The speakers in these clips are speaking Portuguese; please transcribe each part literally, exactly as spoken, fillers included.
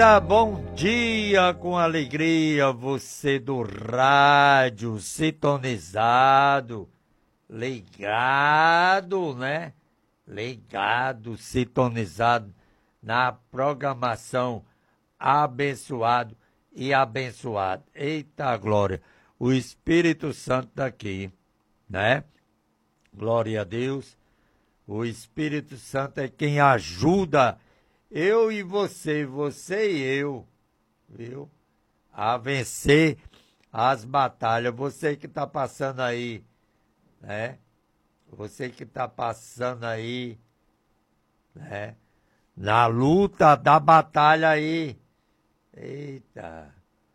Bom dia, com alegria, você do rádio, sintonizado, ligado, né? Ligado, sintonizado na programação abençoado e abençoado. Eita glória, o Espírito Santo tá aqui, né? Glória a Deus, o Espírito Santo é quem ajuda eu e você, você e eu, viu? A vencer as batalhas. Você que está passando aí, né? Você que está passando aí, né? Na luta da batalha aí. Eita.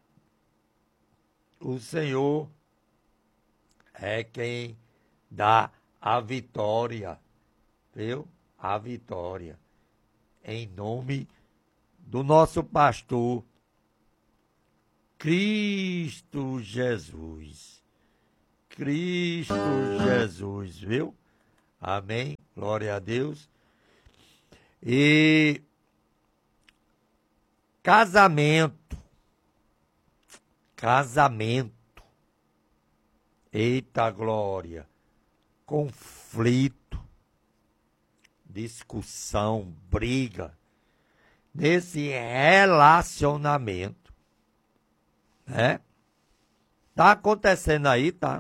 O Senhor é quem dá a vitória, viu? A vitória. Em nome do nosso pastor Cristo Jesus. Cristo Jesus, viu? Amém? Glória a Deus. E casamento. Casamento. Eita glória. Conflito. Discussão, briga, nesse relacionamento, né? Tá acontecendo aí, tá?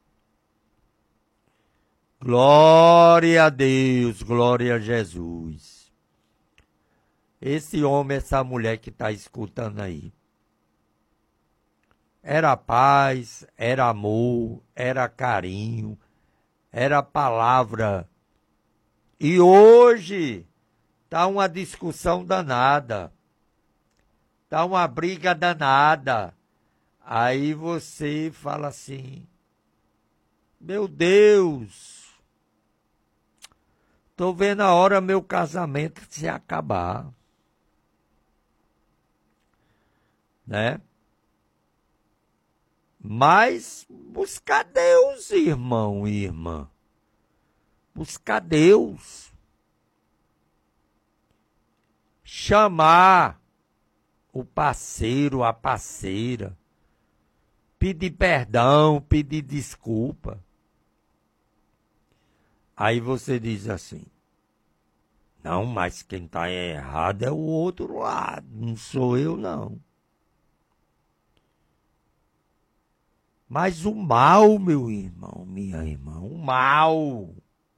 Glória a Deus, glória a Jesus. Esse homem, essa mulher que tá escutando aí, era paz, era amor, era carinho, era palavra. E hoje tá uma discussão danada, tá uma briga danada. Aí você fala assim, meu Deus, tô vendo a hora meu casamento se acabar, né? Mas buscar Deus, irmão e irmã. Buscar Deus, chamar o parceiro, a parceira, pedir perdão, pedir desculpa. Aí você diz assim, não, mas quem está errado é o outro lado, não sou eu não. Mas o mal, meu irmão, minha irmã, o mal...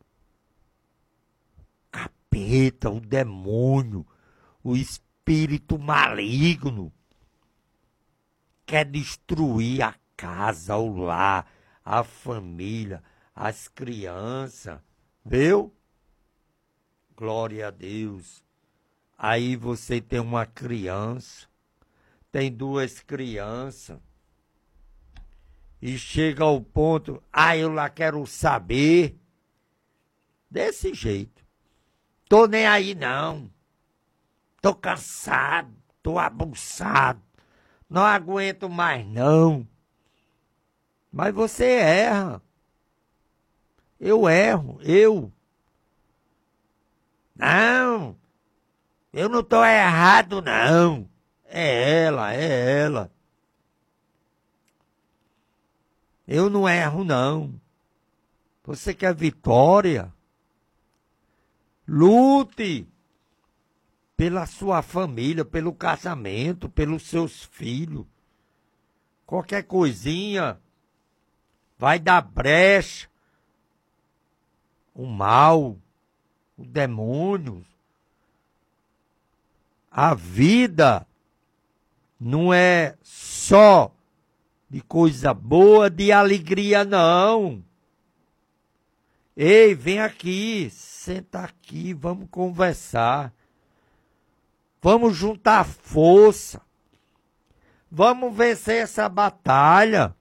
o demônio, o espírito maligno, quer destruir a casa, o lar, a família, as crianças, viu? Glória a Deus. Aí você tem uma criança, tem duas crianças, e chega ao ponto, ah, eu lá quero saber, desse jeito. Tô nem aí não, tô cansado, tô abusado, não aguento mais não. Mas você erra, eu erro, eu. Não, eu não tô errado não, é ela, é ela. Eu não erro não. Você quer vitória? Lute pela sua família, pelo casamento, pelos seus filhos. Qualquer coisinha vai dar brecha. O mal, o demônio. A vida não é só de coisa boa, de alegria, não. Ei, vem aqui, senta aqui, vamos conversar. Vamos juntar força. Vamos vencer essa batalha.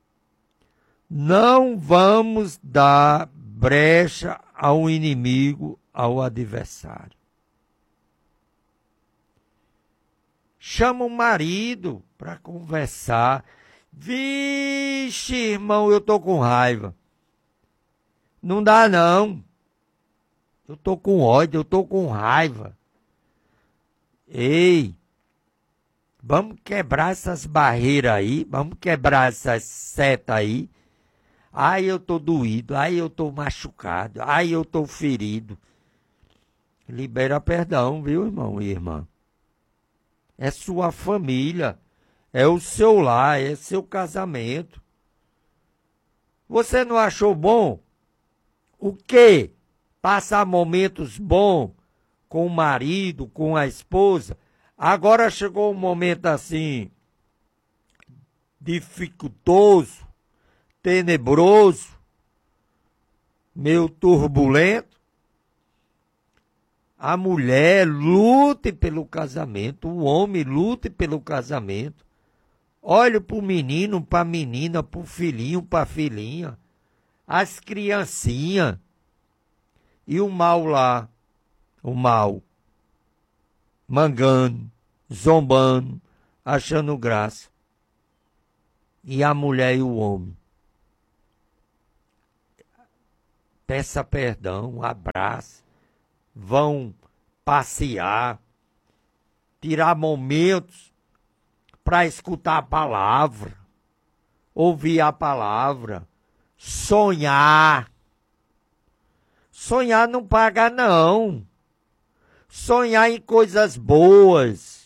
Não vamos dar brecha ao inimigo, ao adversário. Chama o marido para conversar. Vixe, irmão, eu tô com raiva. Não dá não. Eu tô com ódio, eu tô com raiva. Ei, Vamos quebrar essas barreiras aí, vamos quebrar essas setas aí. Ai, eu tô doído, ai, eu tô machucado, ai, eu tô ferido. Libera perdão, viu, irmão e irmã? É sua família, é o seu lar, é seu casamento. Você não achou bom? O quê? Passar momentos bons com o marido, com a esposa. Agora chegou um momento assim, dificultoso, tenebroso, meio turbulento. A mulher lute pelo casamento, o homem lute pelo casamento. Olhe para o menino, para a menina, para o filhinho, para a filhinha, as criancinhas. E o mal lá, o mal, mangando, zombando, achando graça. E a mulher e o homem. Peça perdão, abraça. Vão passear, tirar momentos para escutar a palavra, ouvir a palavra, sonhar. Sonhar não paga, não. Sonhar em coisas boas.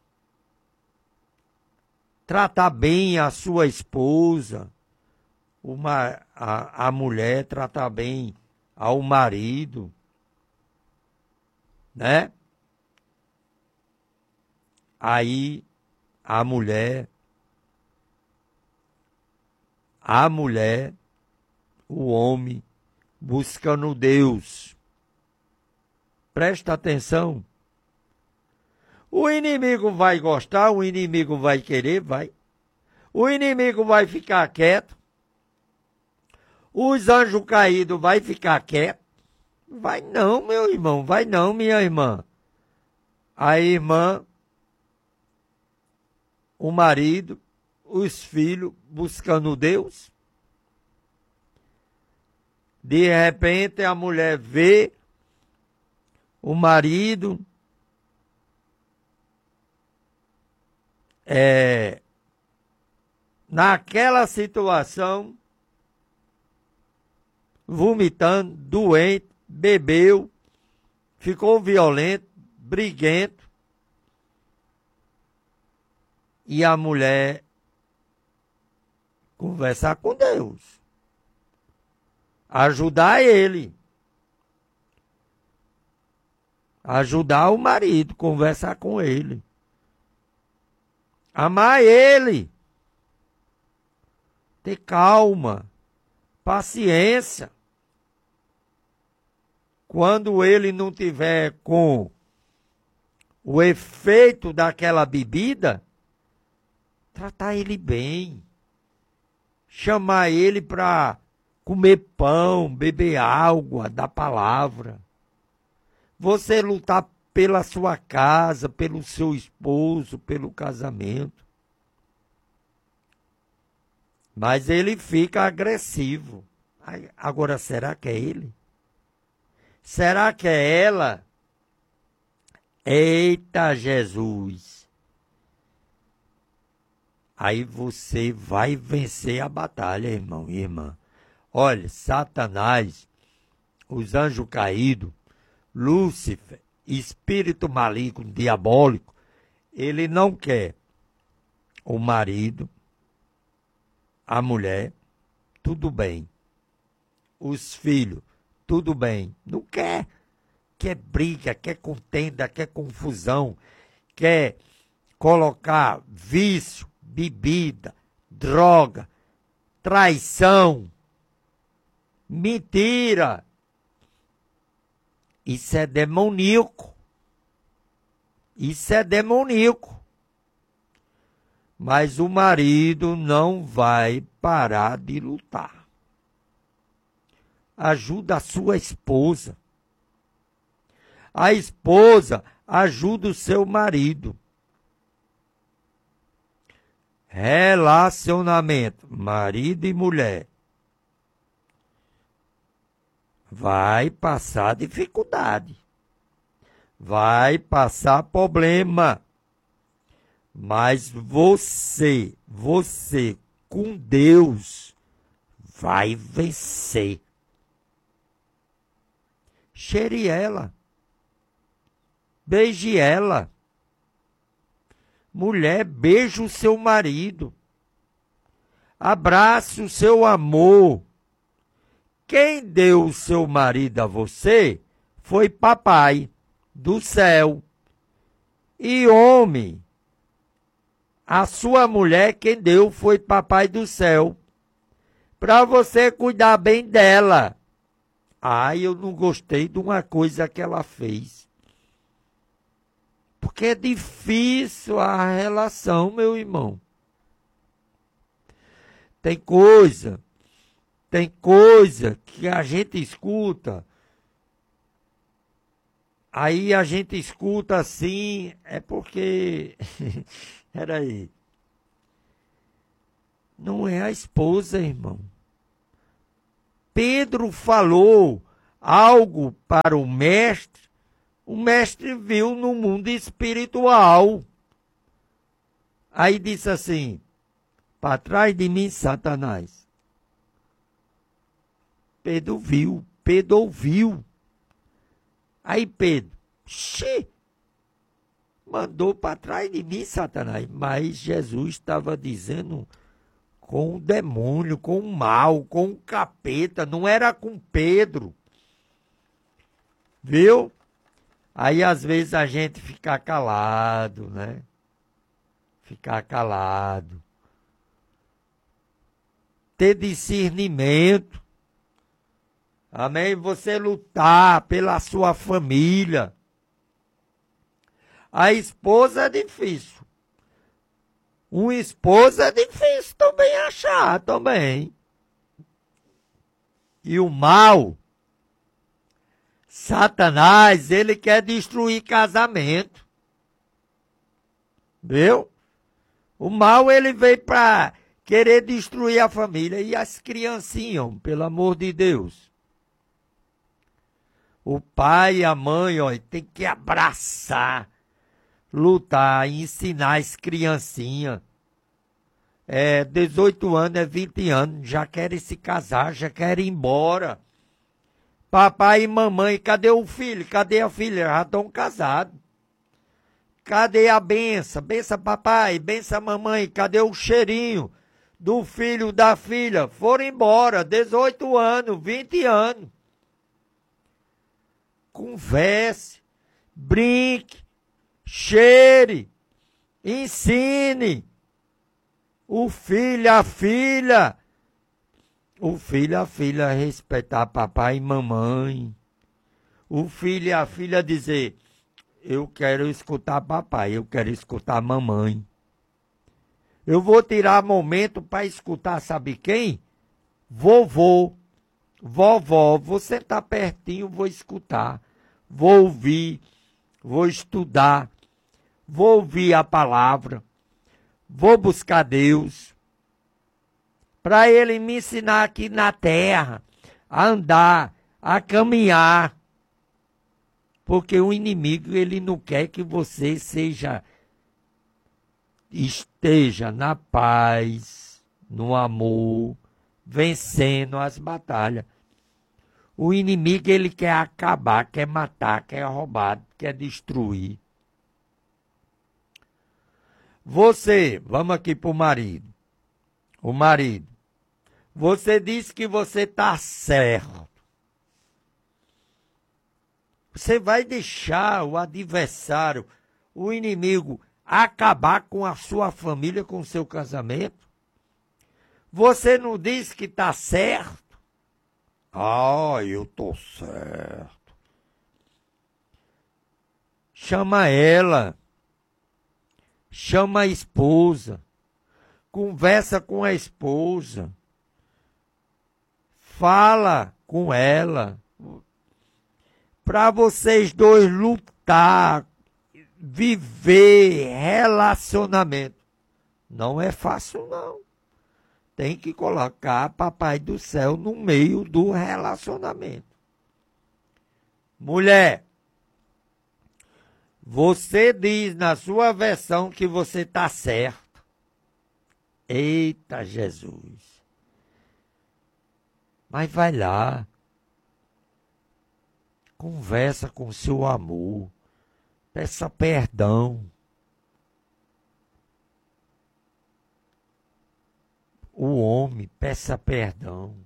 Tratar bem a sua esposa, uma, a, a mulher tratar bem ao marido. Né? Aí a mulher, a mulher, o homem, buscando Deus. Presta atenção. O inimigo vai gostar, o inimigo vai querer, vai. O inimigo vai ficar quieto. Os anjos caídos vai ficar quieto. Vai não, meu irmão, vai não, minha irmã. A irmã, o marido, os filhos buscando Deus. De repente a mulher vê o marido é, naquela situação, vomitando, doente, bebeu, ficou violento, briguento. E a mulher conversar com Deus. Ajudar ele. Ajudar o marido, conversar com ele. Amar ele. Ter calma, paciência. Quando ele não tiver com o efeito daquela bebida, tratar ele bem. Chamar ele para comer pão, beber água da palavra. Você lutar pela sua casa, pelo seu esposo, pelo casamento. Mas ele fica agressivo. Agora, será que é ele? Será que é ela? Eita Jesus! Aí você vai vencer a batalha, irmão e irmã. Olha, Satanás, os anjos caídos, Lúcifer, espírito maligno, diabólico, ele não quer o marido, a mulher, tudo bem. Os filhos, tudo bem. Não quer. Quer briga, quer contenda, quer confusão, quer colocar vício, bebida, droga, traição, mentira. Isso é demoníaco. Isso é demoníaco. Mas o marido não vai parar de lutar. Ajuda a sua esposa. A esposa ajuda o seu marido. Relacionamento, marido e mulher. Vai passar dificuldade. Vai passar problema. Mas você, você com Deus vai vencer. Cheire ela. Beije ela. Mulher, beije o seu marido. Abrace o seu amor. Quem deu o seu marido a você foi papai do céu. E homem, a sua mulher quem deu foi papai do céu. Para você cuidar bem dela. Ai, eu não gostei de uma coisa que ela fez. Porque é difícil a relação, meu irmão. Tem coisa, tem coisa que a gente escuta. Aí a gente escuta assim, é porque... Peraí. Não é a esposa, irmão. Pedro falou algo para o mestre, o mestre viu no mundo espiritual. Aí disse assim, para trás de mim, Satanás. Pedro viu, Pedro ouviu. Aí Pedro, xi, mandou para trás de mim, Satanás. Mas Jesus estava dizendo com o demônio, com o mal, com o capeta, não era com Pedro. Viu? Aí às vezes a gente fica calado, né? Ficar calado. Ter discernimento. Amém? Você lutar pela sua família. A esposa é difícil. Uma esposa é difícil também achar, também. E o mal, Satanás, ele quer destruir casamento. Viu? O mal, ele veio para querer destruir a família. E as criancinhas, pelo amor de Deus. O pai e a mãe, ó, tem que abraçar, lutar, ensinar as criancinhas. É, dezoito anos, é vinte anos, já querem se casar, já querem ir embora. Papai e mamãe, cadê o filho? Cadê a filha? Já estão casados. Cadê a benção? Benção papai, benção mamãe, cadê o cheirinho do filho, da filha? Foram embora, dezoito anos, vinte anos. Converse, brinque, cheire, ensine. O filho, a filha, o filho, a filha respeitar papai e mamãe. O filho e a filha dizer, eu quero escutar papai, eu quero escutar mamãe. Eu vou tirar momento para escutar, sabe quem? Vovô, vovó, vou sentar pertinho, vou escutar. Vou ouvir, vou estudar, vou ouvir a palavra, vou buscar Deus, para Ele me ensinar aqui na terra, a andar, a caminhar, porque o inimigo, ele não quer que você seja, esteja na paz, no amor, vencendo as batalhas. O inimigo, ele quer acabar, quer matar, quer roubar, quer destruir. Você, vamos aqui para o marido. O marido. Você disse que você está certo. Você vai deixar o adversário, o inimigo, acabar com a sua família, com o seu casamento? Você não disse que está certo? Ah, eu estou certo. Chama ela. Chama a esposa. Conversa com a esposa. Fala com ela. Para vocês dois lutar, viver relacionamento. Não é fácil, não. Tem que colocar papai do céu no meio do relacionamento. Mulher, Você diz na sua versão que você está certo. Eita Jesus. Mas vai lá. Conversa com seu amor. Peça perdão. O homem, peça perdão.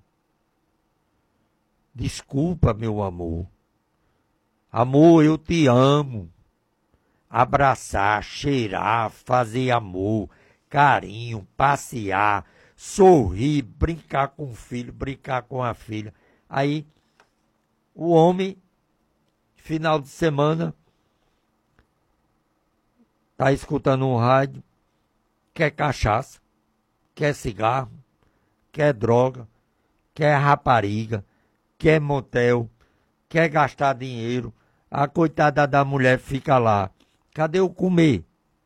Desculpa, meu amor. Amor, eu te amo. Abraçar, cheirar, fazer amor, carinho, passear, sorrir, brincar com o filho, brincar com a filha. Aí, o homem, final de semana, tá escutando um rádio, quer cachaça, quer cigarro, quer droga, quer rapariga, quer motel, quer gastar dinheiro. A coitada da mulher fica lá. Cadê o comer?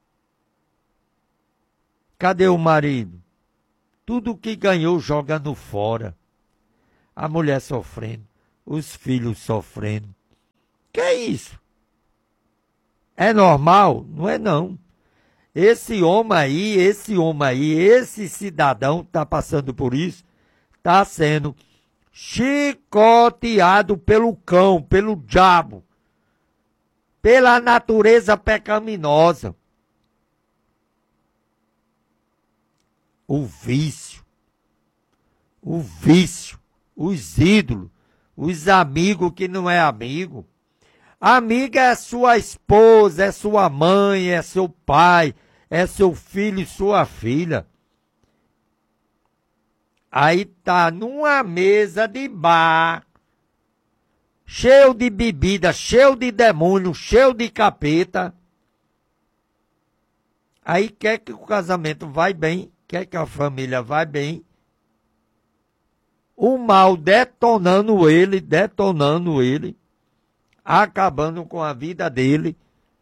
Cadê o marido? Tudo que ganhou jogando fora. A mulher sofrendo, os filhos sofrendo. Que é isso? É normal? Não é não. Esse homem aí, esse homem aí, esse cidadão que está passando por isso, está sendo chicoteado pelo cão, pelo diabo, pela natureza pecaminosa. O vício, o vício, os ídolos, os amigos que não é amigo. Amiga é sua esposa, é sua mãe, é seu pai, é seu filho e sua filha. Aí tá numa mesa de bar, cheio de bebida, cheio de demônio, cheio de capeta. Aí quer que o casamento vai bem, quer que a família vai bem. O mal detonando ele, detonando ele, acabando com a vida dele.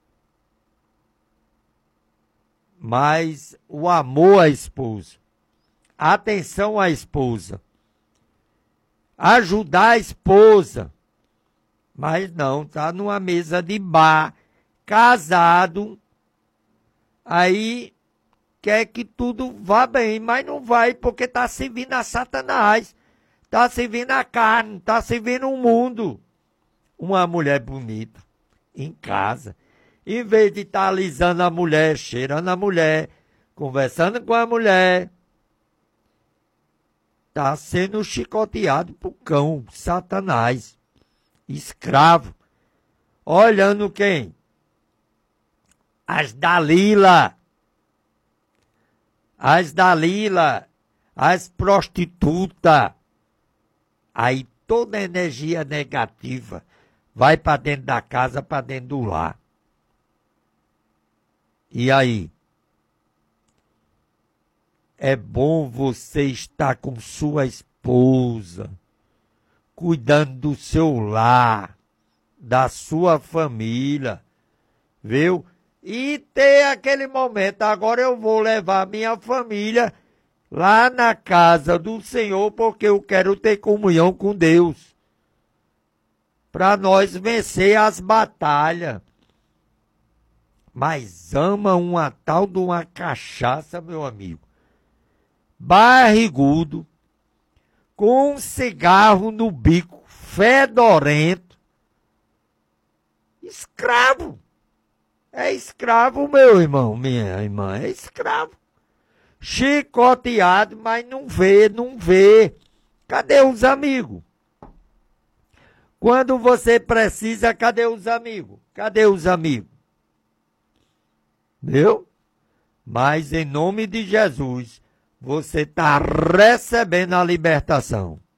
Mas o amor à esposa, atenção à esposa, ajudar a esposa. Mas não, tá numa mesa de bar, casado, aí quer que tudo vá bem, mas não vai porque tá servindo a Satanás, tá servindo a carne, tá servindo o mundo. Uma mulher bonita, em casa, em vez de estar tá alisando a mulher, cheirando a mulher, conversando com a mulher, tá sendo chicoteado por cão, Satanás, escravo. Olhando quem? As Dalila. As Dalila, as prostitutas. Aí toda a energia negativa vai para dentro da casa, para dentro do lar. E aí? É bom você estar com sua esposa, cuidando do seu lar, da sua família, viu? E ter aquele momento, agora eu vou levar minha família lá na casa do Senhor, porque eu quero ter comunhão com Deus, para nós vencer as batalhas. Mas ama uma tal de uma cachaça, meu amigo, barrigudo, com um cigarro no bico, fedorento, escravo. É escravo, meu irmão, minha irmã, é escravo. Chicoteado, mas não vê, não vê. Cadê os amigos? Quando você precisa, cadê os amigos? Cadê os amigos? Viu? Mas em nome de Jesus, você está recebendo a libertação.